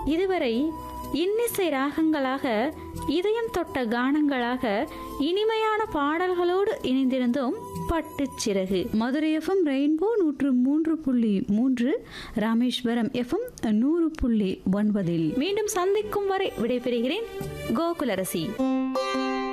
இதுவரை இன்னிசை ராகங்களாக, இதயம் தொட்ட கானங்களாக, இனிமையான பாடல்களோடு இணைந்திருந்தோம். பட்டுச்சிறகு. Madurai FM rainbow 103.3, Rameswaram FM 100.9. மீண்டும் சந்திக்கும் வரை விடைபெறுகிறேன். கோகுலரசி.